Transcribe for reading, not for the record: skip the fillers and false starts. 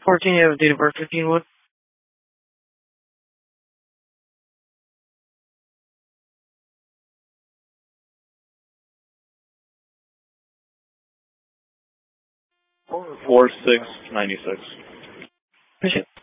14, you have a date of birth, 15 what? Four 6 96. Appreciate it.